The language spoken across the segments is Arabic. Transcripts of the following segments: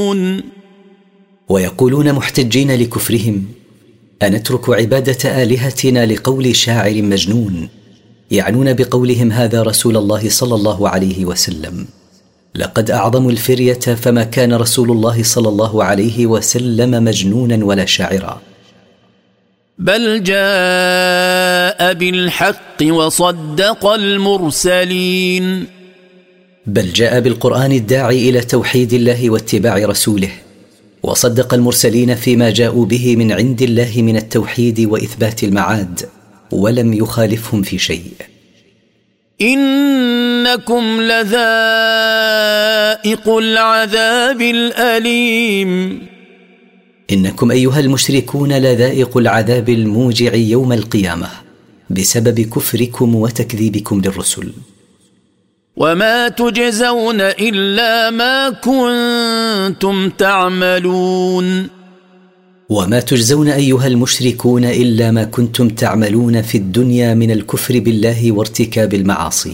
ويقولون محتجين لكفرهم: أنترك عبادة آلهتنا لقول شاعر مجنون، يعنون بقولهم هذا رسول الله صلى الله عليه وسلم. لقد أعظموا الفرية، فما كان رسول الله صلى الله عليه وسلم مجنونا ولا شاعرا. بل جاء بالحق وصدق المرسلين. بل جاء بالقرآن الداعي إلى توحيد الله واتباع رسوله، وصدق المرسلين فيما جاءوا به من عند الله من التوحيد وإثبات المعاد، ولم يخالفهم في شيء. إنكم لذائق العذاب الأليم. إنكم أيها المشركون لذائق العذاب الموجع يوم القيامة بسبب كفركم وتكذيبكم للرسل. وما تجزون إلا ما كنتم تعملون. وما تجزون أيها المشركون إلا ما كنتم تعملون في الدنيا من الكفر بالله وارتكاب المعاصي.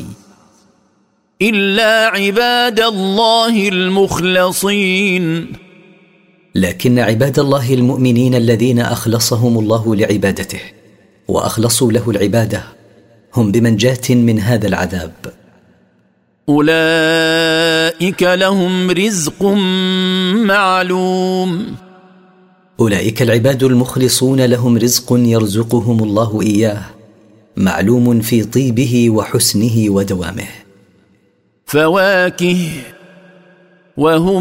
إلا عباد الله المخلصين. لكن عباد الله المؤمنين الذين أخلصهم الله لعبادته وأخلصوا له العبادة هم بمنجاة من هذا العذاب. أولئك لهم رزق معلوم. أولئك العباد المخلصون لهم رزق يرزقهم الله إياه، معلوم في طيبه وحسنه ودوامه. فواكه وهم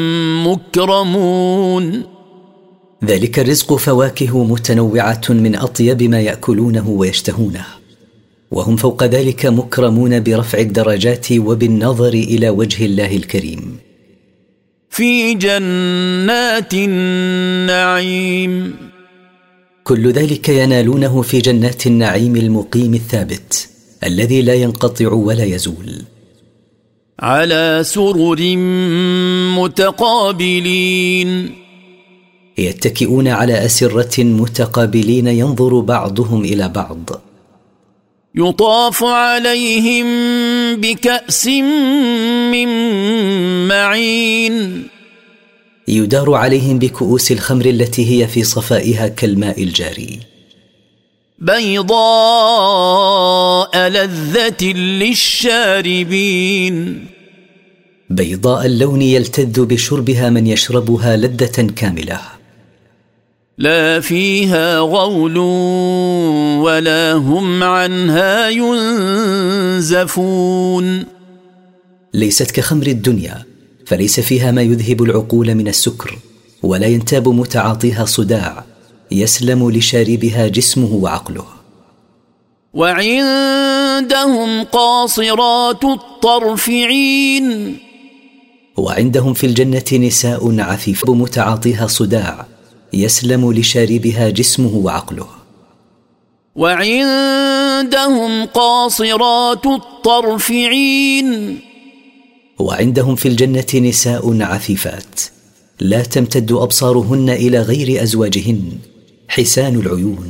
مكرمون. ذلك الرزق فواكه متنوعة من أطيب ما يأكلونه ويشتهونه، وهم فوق ذلك مكرمون برفع الدرجات وبالنظر إلى وجه الله الكريم. في جنات النعيم. كل ذلك ينالونه في جنات النعيم المقيم الثابت الذي لا ينقطع ولا يزول. على سرر متقابلين. يتكئون على أسرة متقابلين ينظر بعضهم إلى بعض. يطاف عليهم بكأس من معين. يدار عليهم بكؤوس الخمر التي هي في صفائها كالماء الجاري. بيضاء لذة للشاربين. بيضاء اللون يلتذ بشربها من يشربها لذة كاملة. لا فيها غول ولا هم عنها ينزفون. ليست كخمر الدنيا، فليس فيها ما يذهب العقول من السكر، ولا ينتاب متعاطيها صداع، يسلم لشاربها جسمه وعقله. وعندهم قاصرات الطرف عين. وعندهم في الجنة نساء عفيف متعاطيها صداع، يسلم لشاربها جسمه وعقله. وعندهم قاصرات الطرف عين. وعندهم في الجنة نساء عفيفات لا تمتد أبصارهن إلى غير أزواجهن، حسان العيون.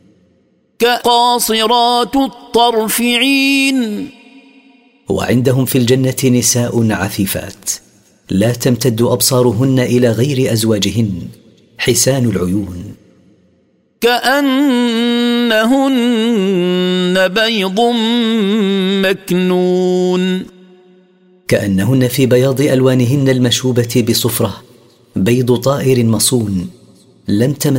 كقاصرات الطرف عين. وعندهم في الجنة نساء عفيفات لا تمتد أبصارهن إلى غير أزواجهن، حسان العيون. كأنهن بيض مكنون. كأنهن في بياض ألوانهن المشوبة بصفرة بيض طائر مصون لم تمس